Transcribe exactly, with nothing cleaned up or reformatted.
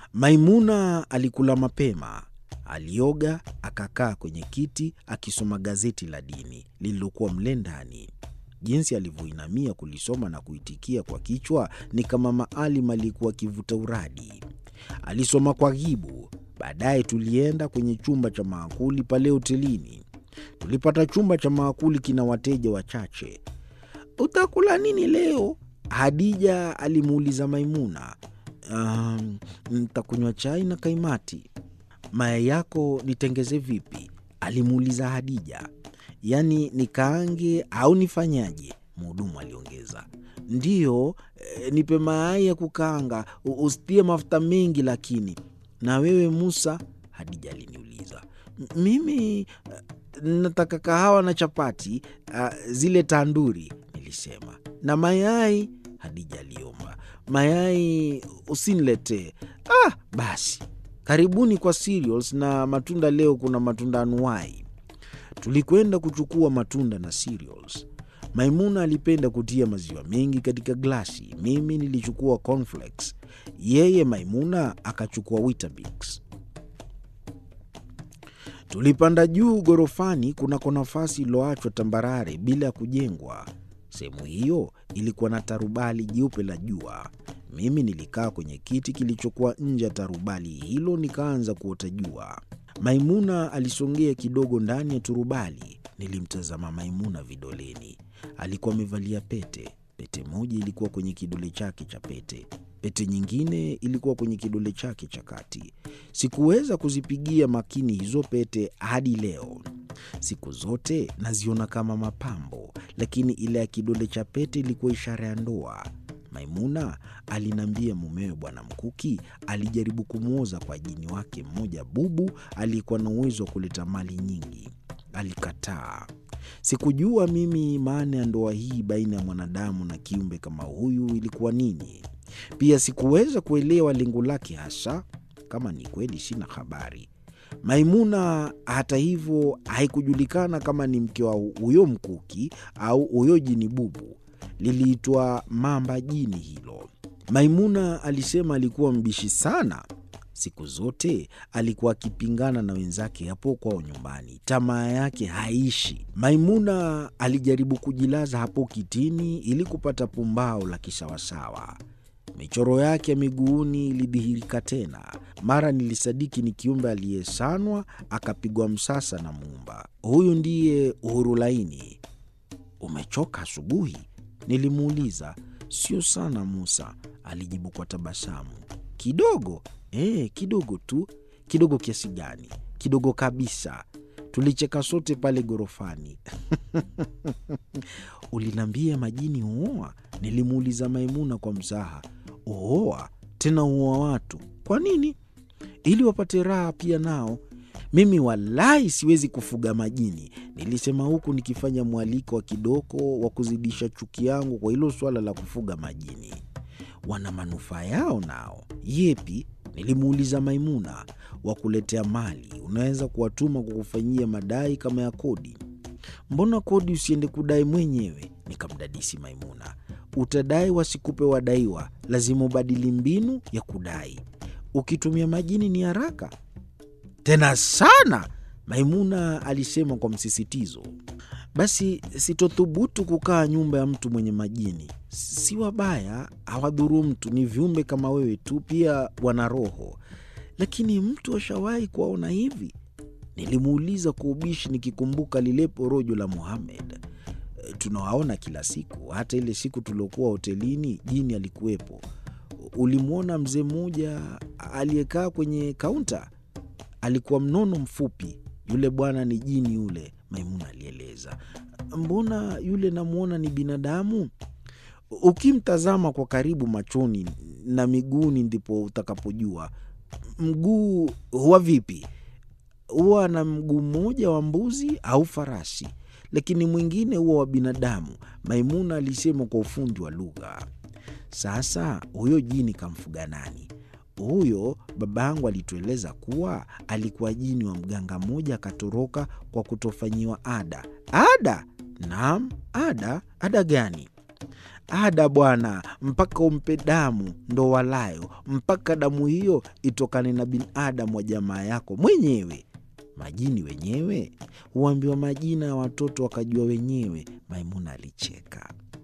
Maimuna alikula mapema. Alioga, akakaa kwenye kiti akisoma gazeti la dini lililokuwa mle ndani. Jinsi alivyoinamia kulisoma na kuitikia kwa kichwa ni kama Maalim alikuwa akivuta uradi. Alisoma kwa ghibu. Baadaye tulienda kwenye chumba cha maakuli pale hotelini. Tulipata chumba cha maakuli kina wateja wachache. "Utakula nini leo?" Hadija alimuuliza Maimuna. Um, "Nitakunywa chai na kaimati." "Mayai yako nitengeze vipi?" alimuuliza Hadija. "Yaani nikaange au nifanyaje?" mhudumu aliongeza. "Ndiyo, e, nipe mayai ya kukaanga, usitie mafuta mengi lakini." "Na wewe Musa?" Hadija aliniuliza. "Mimi nataka kahawa na chapati, uh, zile tanduri," nilisema. "Na mayai?" Hadija aliomba. "Mayai usiniletee." "Ah, basi. Karibuni kwa cereals na matunda, leo kuna matunda anuwai." Tulikwenda kuchukua matunda na cereals. Maimuna alipenda kutia maziwa mengi katika glasi. Mimi nilichukua cornflakes. Yeye Maimuna akachukua Weetabix. Tulipanda juu ghorofani kunako nafasi iliyoachwa tambarare bila ya kujengwa. Sehemu hiyo ilikuwa na tarubali jeupe la jua. Mimi nilikaa kwenye kiti kilichokuwa nje ya tarubali hilo, nikaanza kuota jua. Maimuna alisongea kidogo ndani ya turubali. Nilimtazama Maimuna vidoleni. Alikuwa amevalia pete. Pete moja ilikuwa kwenye kidole chake cha pete. Pete nyingine ilikuwa kwenye kidole chake cha kati. Sikuweza kuzipigia makini hizo pete hadi leo. Siku zote naziona kama mapambo, lakini ile ya kidole cha pete ilikuwa ishara ya ndoa. Maimuna alinambia mumewe Bwana Mkuki alijaribu kumwoza kwa jini wake mmoja bubu aliyekuwa na uwezo wa kuleta mali nyingi. Alikataa. Sikujua mimi maana ya ndoa hii baina ya mwanadamu na kiumbe kama huyu ilikuwa nini. Pia sikuweza kuelewa lengo lake hasa. Kama ni kweli, sina habari. Maimuna hata hivyo haikujulikana kama ni mke wa huyo Mkuki au huyo jini bubu. Liliitwa mamba jini hilo. Maimuna alisema alikuwa mbishi sana. Siku zote alikuwa akipingana na wenzake hapo kwao nyumbani. Tamaa yake haishi. Maimuna alijaribu kujilaza hapo kitini ili kupata pumbao la kisawasawa. Michoro yake ya miguuni ilidhihirika tena. Mara nilisadiki ni kiumbe aliyesanwa akapigwa msasa na Muumba. Huyu ndiye Uhurulaini. "Umechoka asubuhi?" nilimuuliza. "Sio sana Musa," alijibu kwa tabasamu. "Kidogo?" "Eh, kidogo tu." "Kidogo kiasi gani?" "Kidogo kabisa." Tulicheka sote pale ghorofani. "Ulinambia majini huoa?" nilimuuliza Maimuna kwa mzaha. "Huoa? Tena huoa watu. Kwa nini?" "Ili wapate raha pia nao." "Mimi wallahi siwezi kufuga majini," nilisema huku nikifanya mwaliko wa kidoko wa kuzidisha chuki yangu kwa hilo swala la kufuga majini. "Wana manufaa yao nao." "Yepi?" nilimuuliza Maimuna. "Wa kuletea mali. Unaweza kuwatuma kukufanyia madai kama ya kodi." "Mbona kodi usiende kudai mwenyewe?" nikamdadisi Maimuna. "Utadai wasikupe wadaiwa, lazima ubadili mbinu ya kudai. Ukitumia majini ni haraka." "Tena sana," Maimuna alisema kwa msisitizo. "Basi sitothubutu kukaa nyumba ya mtu mwenye majini. Si wabaya, hawadhuru mtu, ni viumbe kama wewe tu, pia wana roho." "Lakini mtu ashawahi kuwaona hivi?" nilimuuliza kwa ubishi, nikikumbuka lile porojo la Muhammad. "Tunawaona kila siku, hata ile siku tuliokuwa hotelini jini alikuwepo." "Ulimwona mzee mmoja aliyekaa kwenye kaunta?" "Alikuwa mnono mfupi. Yule bwana ni jini yule," Maimuna alieleza. "Mbona yule namuona ni binadamu?" "Ukimtazama kwa karibu machoni na miguuni ndipo utakapojua." "Mguu huwa vipi?" "Huwa na mguu mmoja wa mbuzi au farasi, lakini mwingine huwa wa binadamu," Maimuna alisema kwa ufundi wa lugha. "Sasa huyo jini kamfuga nani?" "Huyo babangu alitueleza kuwa alikuwa jini wa mganga mmoja akatoroka kwa kutofanyiwa ada." "Ada?" "Naam, ada." "Ada gani?" Ada bwana, mpaka umpe damu ndo walayo, mpaka damu hiyo itokane na binadamu wa jamaa yako mwenyewe. Majini wenyewe huambiwa majina ya watoto wakajua wenyewe. Maimuna alicheka.